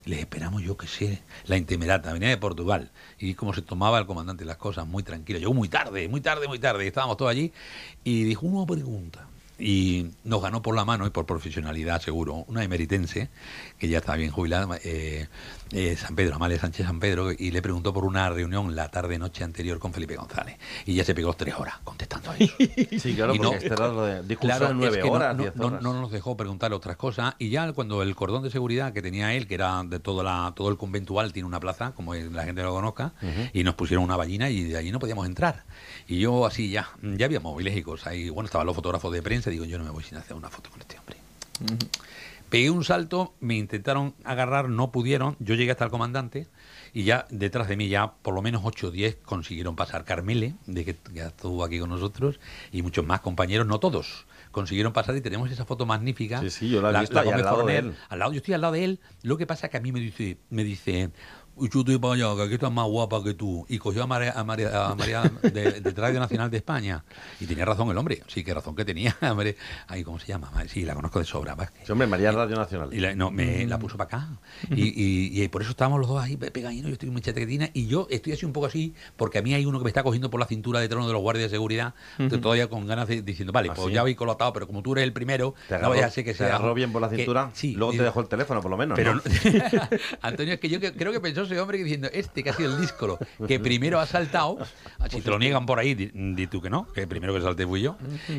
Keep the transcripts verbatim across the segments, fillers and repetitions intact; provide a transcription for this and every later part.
Les esperamos, yo que sé, la Intemerata, venía de Portugal. Y como se tomaba el comandante las cosas muy tranquilo. Llegó muy tarde, muy tarde, muy tarde. Estábamos todos allí. Y dijo una pregunta. Y nos ganó por la mano y por profesionalidad, seguro, una emeritense, que ya está bien jubilada, eh, eh, San Pedro, Amalia Sánchez San Pedro, y le preguntó por una reunión la tarde-noche anterior con Felipe González. Y ya se pegó tres horas contestando a eso. Sí, claro, y porque no, este era lo de discurso claro, de nueve es que horas, no, diez no, horas. no, no nos dejó preguntar otras cosas. Y ya cuando el cordón de seguridad que tenía él, que era de toda la, todo el conventual, tiene una plaza, como la gente lo conozca, uh-huh. y nos pusieron una ballina y de allí no podíamos entrar. Y yo así ya, ya había móviles y cosas. Y bueno, estaban los fotógrafos de prensa, y digo, yo no me voy sin hacer una foto con este hombre. Uh-huh. Pegué un salto, me intentaron agarrar, no pudieron, yo llegué hasta el comandante y ya detrás de mí ya por lo menos ocho o diez consiguieron pasar. Carmele, de que ya estuvo aquí con nosotros, y muchos más compañeros, no todos, consiguieron pasar y tenemos esa foto magnífica. Sí, sí, yo la he visto la, la al lado Forner, de él. Al lado, yo estoy al lado de él, lo que pasa es que a mí me dice, me dice... yo estoy para allá, que aquí estás más guapa que tú. Y cogió a María, a María, a María de, de Radio Nacional de España. Y tenía razón el hombre, sí, que razón que tenía. Ahí, ¿cómo se llama? Sí, la conozco de sobra. Sí, hombre, María Radio Nacional. Y la, no, me mm. la puso para acá. Y, y, y por eso estábamos los dos ahí pegadinos, yo estoy muy chatequetina. Y yo estoy así un poco así, porque a mí hay uno que me está cogiendo por la cintura detrás de uno de los guardias de seguridad, uh-huh. todavía con ganas de diciendo, vale, ¿Ah, pues sí? ya voy colotado, pero como tú eres el primero, te agarró, no vaya a ser que sea. ¿Te agarró bien por la cintura? Que, sí. Luego te dejó el teléfono, por lo menos. Pero ¿no? Antonio, es que yo que, creo que pensó ese hombre que diciendo, este que ha sido el díscolo, que primero ha saltado, si te lo niegan por ahí, di, di tú que no, que el primero que salté fui yo,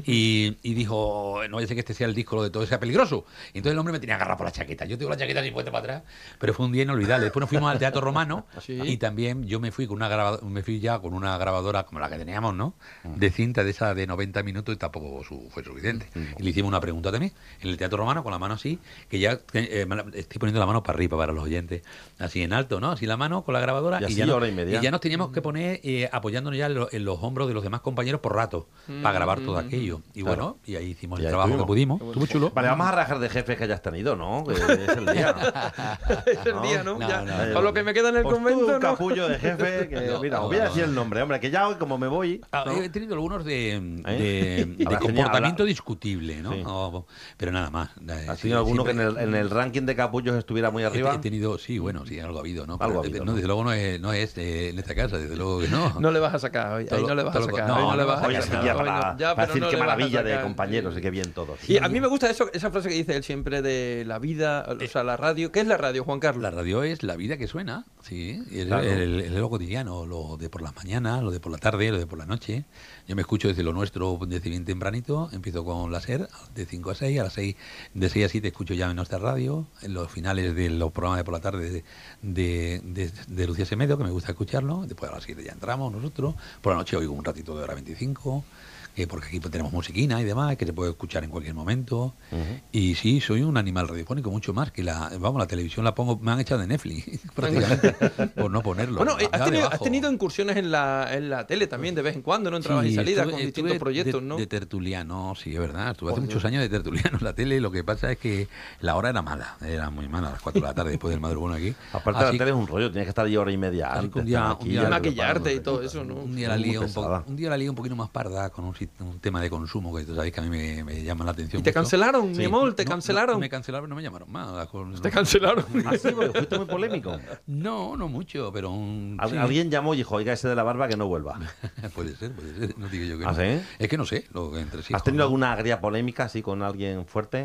y, y dijo, no vaya a ser que este sea el díscolo de todo, sea peligroso. Y entonces el hombre me tenía agarrado por la chaqueta. Yo tengo la chaqueta así puesta para atrás, pero fue un día inolvidable. Después nos fuimos al Teatro Romano, ¿sí? Y también yo me fui con una grabadora, me fui ya con una grabadora como la que teníamos, ¿no? De cinta de esa de noventa minutos y tampoco su, fue suficiente. Y le hicimos una pregunta también en el Teatro Romano con la mano así, que ya eh, estoy poniendo la mano para arriba para los oyentes, así en alto, ¿no? Así la mano con la grabadora y, y, ya, no, hora y, media. y ya nos teníamos que poner eh, apoyándonos ya en, lo, en los hombros de los demás compañeros por rato mm, para grabar todo aquello. Y claro. Bueno, y ahí hicimos y el ahí trabajo estuvimos. que pudimos. Estuvo chulo. Vale, vamos a rajar de jefes que hayas tenido, ¿no? Que es el día. Es el día, ¿no? no, ya, no, no, con lo que me queda en el pues convento, un ¿no? capullo de jefe que, no, mira, no, os voy a decir no. el nombre, hombre, que ya hoy como me voy... Ah, ¿no? He tenido algunos de, ¿Eh? de, de comportamiento habla... discutible, ¿no? Sí. no? Pero nada más. ¿Has tenido sí, alguno siempre... que en el, en el ranking de capullos estuviera muy arriba? He, he tenido, sí, bueno, sí, algo ha habido, ¿no? Algo Pero, ha habido, no, ¿no? Desde luego no es, no es eh, en esta casa, desde luego que no. No le vas a sacar hoy, ahí no le vas a sacar. No, hoy no le vas a Oye, sacar. ya para, ya, para decir qué maravilla de compañeros y qué bien todos. Y a mí me gusta eso, esa frase que dice él siempre de la vida, o sea, la radio. ¿Qué es la radio, Juan Carlos? La radio es la vida que suena, sí. Es claro. el, el, el, lo cotidiano, lo de por las mañanas, lo de por la tarde, lo de por la noche. Yo me escucho desde lo nuestro desde bien tempranito, empiezo con la SER de cinco a seis, a las seis, de seis a siete escucho ya en nuestra radio, en los finales de los programas de por la tarde de, de, de, de Lucía Semedo, que me gusta escucharlo, después a las siete ya entramos nosotros, por la noche oigo un ratito de hora veinticinco, eh, porque aquí tenemos musiquina y demás, que se puede escuchar en cualquier momento. Uh-huh. Y sí, soy un animal radiofónico mucho más que la, vamos, la televisión la pongo, me han echado de Netflix, prácticamente, por no ponerlo. Bueno, has tenido, has tenido incursiones en la, en la tele también de vez en cuando, ¿no? Entrabas sí, y salidas estuve, con distintos proyectos, de, ¿no? De tertuliano, sí, es verdad. Estuve hace Joder. muchos años de tertuliano en la tele, lo que pasa es que la hora era mala, era muy mala, a las cuatro de la tarde después del madrugón aquí. Aparte Así, la tele es un rollo, tienes que estar ahí hora y media antes. Un día, un día maquillarte y todo eso, ¿no? Un día la lié un, po- un día la lié un poquito más parda con un, un tema de consumo que tú sabes que a mí me, me llama la atención. ¿Y te mucho. cancelaron, sí. mi amor? ¿Te no, cancelaron? No, me cancelaron, no me llamaron más. Con, ¿Te cancelaron? ¿Ah, sí? Porque fuiste muy polémico. No, no mucho, pero... Un, Al, sí. Alguien llamó y dijo, oiga, ese de la barba que no vuelva. Puede ser, puede ser, no digo yo que ¿Ah, no. ¿sí? Es que no sé, lo entre sí. ¿Has tenido ¿no? alguna agria polémica así con alguien fuerte?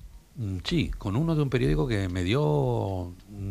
Sí, con uno de un periódico que me dio...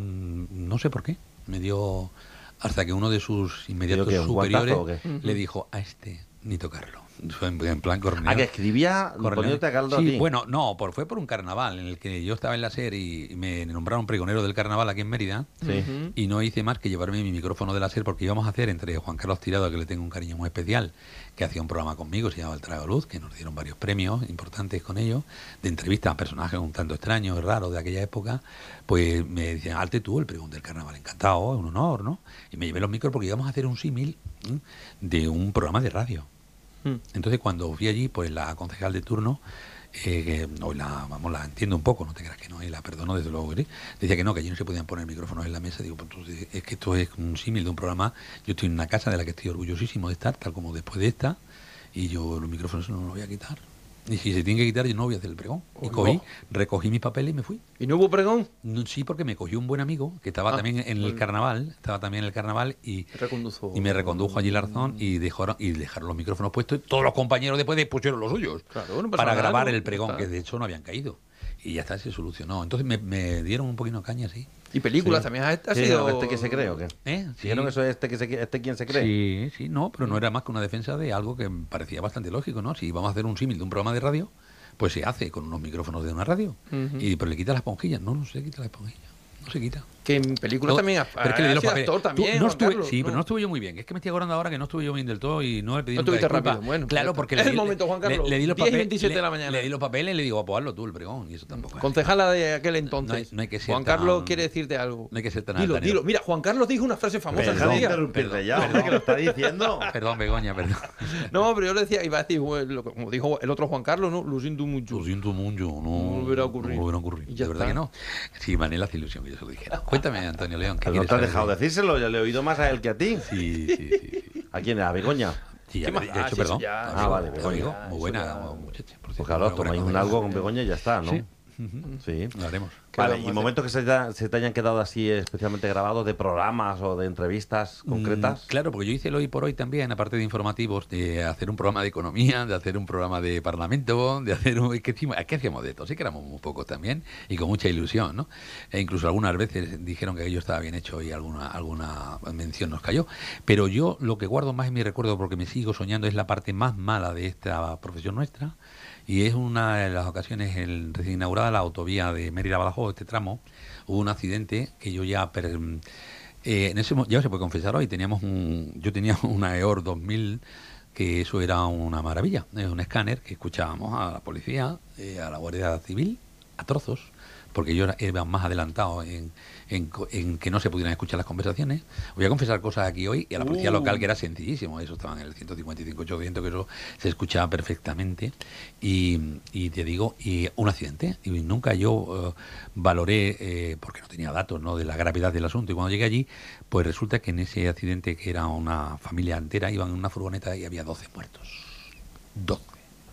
No sé por qué, me dio... Hasta que uno de sus inmediatos qué, superiores qué? le dijo, a este ni tocarlo. En plan corneo. ¿A que escribía poniéndote a caldo sí, a ti? Bueno, no, por, fue por un carnaval en el que yo estaba en la SER y me nombraron pregonero del carnaval aquí en Mérida. Sí. Y no hice más que llevarme mi micrófono de la SER porque íbamos a hacer entre Juan Carlos Tirado, que le tengo un cariño muy especial, que hacía un programa conmigo, se llamaba El Trago Luz, que nos dieron varios premios importantes con ellos, de entrevistas a personajes un tanto extraños, raros de aquella época. Pues me decían, alte tú el pregón del carnaval, encantado, es un honor, ¿no? Y me llevé los micros porque íbamos a hacer un símil ¿eh? de un programa de radio. Entonces cuando fui allí, pues la concejal de turno, eh, que hoy la, vamos, la entiendo un poco, no te creas que no, y la perdono desde luego, ¿eh? Decía que no, que allí no se podían poner micrófonos en la mesa. Digo, pues entonces, es que esto es un símil de un programa, yo estoy en una casa de la que estoy orgullosísimo de estar, tal como después de esta, y yo los micrófonos no los voy a quitar. Y si se tiene que quitar, yo no voy a hacer el pregón. Oh, y cogí, no. recogí mis papeles y me fui. ¿Y no hubo pregón? No, sí, porque me cogió un buen amigo que estaba Ah, también en el bueno. carnaval, estaba también en el carnaval y, Recondujo. y me recondujo allí Larzón y dejaron, y dejaron los micrófonos puestos. Y todos los compañeros después de pusieron los suyos Claro, no pasa para nada, grabar ¿no? el pregón, Ya que está. de hecho no habían caído. Y ya está, se solucionó. Entonces me, me dieron un poquito de caña, sí. ¿Y películas Sí. también? ¿Ha, ha Sí, sido...? ¿este que se cree o qué? ¿Eh? Sí. ¿Dijeron eso es este que se este quién se cree? Sí, sí, no, pero no era más que una defensa de algo que me parecía bastante lógico, ¿no? Si vamos a hacer un símil de un programa de radio, pues se hace con unos micrófonos de una radio. Ujú. Y pero le quita la esponjilla. No, no se quita la esponjilla. No se quita. Que en películas No, también ha, pero es que le di ha los sido papeles. actor Tú- también, no Juan estuve, Carlos, sí, ¿no? pero no estuve yo muy bien. Es que me estoy acordando ahora que no estuve yo bien del todo y no le pedí No nunca estuviste disculpas. rápido. Bueno, claro, pues porque es le el di- momento, Juan Carlos. Le, le di los diez y papeles. veintisiete le, de la mañana. Le di los papeles y le digo, pues hazlo tú el pregón. Y eso tampoco es. Concejala de aquel No hay- entonces. no hay que ser Juan Carlos tan- quiere decirte algo. No hay que ser tan Dilo, altanero. dilo. Mira, Juan Carlos dijo una frase famosa Deja ese de día. interrumpirte Perdón, ya, hombre, perdón. que lo está diciendo. Perdón, Begoña, perdón. No, pero yo le decía, iba a decir, bueno, lo que- como dijo el otro Juan Carlos, ¿no? Lo siento mucho. Lo siento mucho, no, No volverá a ocurrir. No volverá a ocurrir. Y ya De verdad está. que no. Sí, Manela hace ilusión que yo se lo dijera. Cuéntame, Antonio León. ¿qué Pero no quieres te has saber dejado de- decírselo, ya le he oído más a él que a ti. Sí, sí, sí. sí. ¿A quién? ¿A Begoña? Sí, ya ¿Qué me más? he Ah, dicho sí, perdón. eso ya- Amigo, Ah, vale, amigo, Begoña, muy eso buena ya- muchacha. por Pues cierto, claro, muy buena tomáis un compañera. algo con Begoña y ya está, ¿no? Sí. Sí. Lo haremos. ¿Qué Vale, vamos a y hacer? momentos que se te, se te hayan quedado así especialmente grabados de programas o de entrevistas concretas. Mm, claro, porque yo hice el Hoy por Hoy también, aparte de informativos, de hacer un programa de economía, de hacer un programa de parlamento, de hacer un... ¿Qué hicimos? ¿Qué hacíamos de esto? Sí que éramos muy pocos también y con mucha ilusión, ¿no? E incluso algunas veces dijeron que aquello estaba bien hecho y alguna, alguna mención nos cayó. Pero yo lo que guardo más en mi recuerdo, porque me sigo soñando, es la parte más mala de esta profesión nuestra. Y es una de las ocasiones, el, recién inaugurada la autovía de Mérida a Badajoz, este tramo, hubo un accidente que yo ya... Per, eh, en ese mo- ya se puede confesar hoy, teníamos un, yo tenía una E O R dos mil, que eso era una maravilla, es un escáner que escuchábamos a la policía, eh, a la Guardia Civil, a trozos, porque yo era, era más adelantado en, en, co- en que no se pudieran escuchar las conversaciones. Voy a confesar cosas aquí hoy y a la policía Uh. local, que era sencillísimo, eso estaba en el ciento cincuenta y cinco ochocientos, que eso se escuchaba perfectamente. Y, y te digo, y un accidente. Y nunca yo eh, valoré, eh, porque no tenía datos, ¿no?, de la gravedad del asunto. Y cuando llegué allí, pues resulta que en ese accidente, que era una familia entera, iban en una furgoneta y había doce muertos. doce.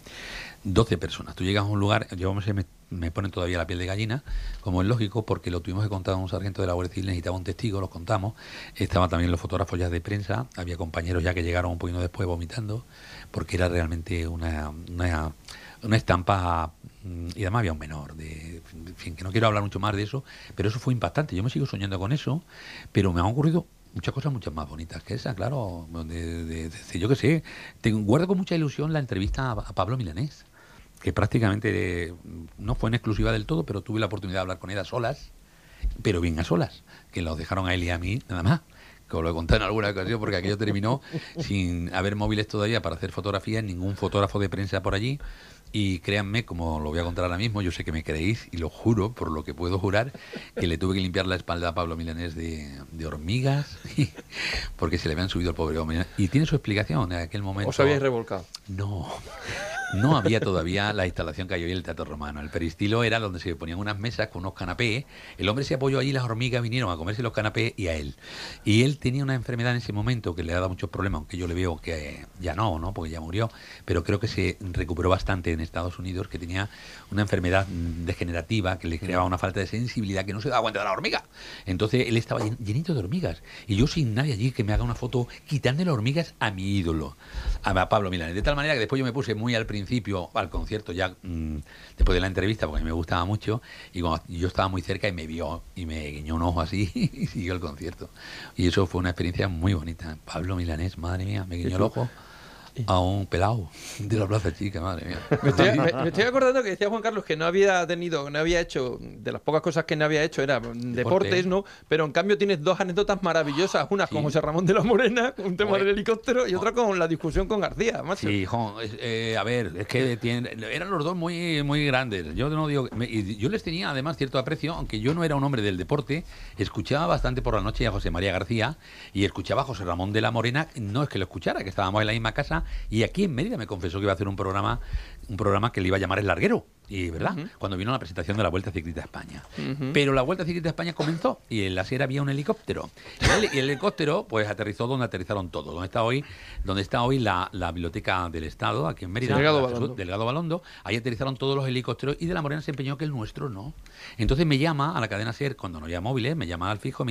doce personas. Tú llegas a un lugar, yo me, me, me ponen todavía la piel de gallina, como es lógico, porque lo tuvimos que contar a un sargento de la Guardia Civil, necesitaba un testigo, los contamos. Estaban también los fotógrafos ya de prensa, había compañeros ya que llegaron un poquito después vomitando, porque era realmente una, una, una estampa, mm, y además había un menor, de, en fin, que no quiero hablar mucho más de eso, pero eso fue impactante. Yo me sigo soñando con eso, pero me han ocurrido muchas cosas muchas más bonitas que esa, claro. De, de, de, de, yo qué sé, tengo, guardo con mucha ilusión la entrevista a, a Pablo Milanés, que prácticamente eh, no fue en exclusiva del todo, pero tuve la oportunidad de hablar con él a solas, pero bien a solas, que los dejaron a él y a mí nada más, que os lo he contado en alguna ocasión, porque aquello terminó sin haber móviles todavía para hacer fotografías, ningún fotógrafo de prensa por allí. Y créanme, como lo voy a contar ahora mismo, yo sé que me creéis, y lo juro, por lo que puedo jurar, que le tuve que limpiar la espalda a Pablo Milanés de, de hormigas, porque se le habían subido al pobre hombre. Y tiene su explicación en aquel momento. ¿Os habíais revolcado? No, no había todavía la instalación que hay hoy en el Teatro Romano. El peristilo era donde se ponían unas mesas con unos canapés. El hombre se apoyó allí, las hormigas vinieron a comerse los canapés y a él. Y él tenía una enfermedad en ese momento que le ha dado muchos problemas, aunque yo le veo que ya no, ¿no? Porque ya murió, pero creo que se recuperó bastante en Estados Unidos, que tenía una enfermedad degenerativa que le creaba una falta de sensibilidad, que no se daba cuenta de la hormiga. Entonces él estaba llen- llenito de hormigas. Y yo sin nadie allí que me haga una foto quitándole hormigas a mi ídolo, a Pablo Milanés. De tal manera que después yo me puse muy al principio al concierto, ya mmm, después de la entrevista, porque me gustaba mucho, y cuando yo estaba muy cerca y me vio y me guiñó un ojo así y siguió el concierto. Y eso fue una experiencia muy bonita. Pablo Milanés, madre mía, me guiñó el ojo a un pelado de la Plaza Chica, madre mía. Me estoy, me- me estoy acordando que decía Juan Carlos que no había tenido, no había hecho, de las pocas cosas que no había hecho era deportes, ¿no? Pero en cambio tienes dos anécdotas maravillosas, una Sí. con José Ramón de la Morena, un tema Joder. del helicóptero, y otra con la discusión con García, macho. Sí, jo, es- eh, a ver, es que tienen- eran los dos muy muy grandes. Yo no digo, me- y yo les tenía además cierto aprecio, aunque yo no era un hombre del deporte, escuchaba bastante por la noche a José María García y escuchaba a José Ramón de la Morena. No es que lo escuchara, que estábamos en la misma casa, y aquí en Mérida me confesó que iba a hacer un programa un programa que le iba a llamar El Larguero. Y, ¿verdad? Uh-huh. Cuando vino la presentación de la Vuelta Ciclista a España. Uh-huh. Pero la Vuelta Ciclista a España comenzó y en la sierra había un helicóptero. Y el, y el helicóptero, pues, aterrizó donde aterrizaron todos. Donde está hoy, donde está hoy la, la Biblioteca del Estado, aquí en Mérida. Sí, Delgado Jesús, Balondo. Delgado Balondo. Ahí aterrizaron todos los helicópteros y De la Morena se empeñó que el nuestro no. Entonces me llama a la cadena SER, cuando no había móviles, me llama al fijo.